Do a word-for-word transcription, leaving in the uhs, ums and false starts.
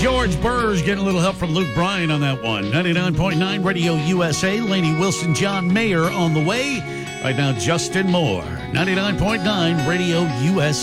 George Burge getting a little help from Luke Bryan on that one. ninety-nine point nine Radio U S A. Lainey Wilson, John Mayer on the way. Right now, Justin Moore. ninety-nine point nine Radio U S A.